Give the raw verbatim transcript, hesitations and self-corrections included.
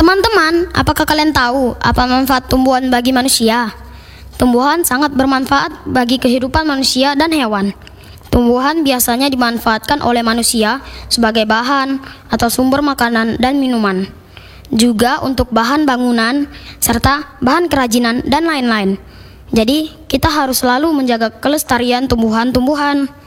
Teman-teman, apakah kalian tahu apa manfaat tumbuhan bagi manusia? Tumbuhan sangat bermanfaat bagi kehidupan manusia dan hewan. Tumbuhan biasanya dimanfaatkan oleh manusia sebagai bahan atau sumber makanan dan minuman, juga untuk bahan bangunan, serta bahan kerajinan dan lain-lain. Jadi, kita harus selalu menjaga kelestarian tumbuhan-tumbuhan.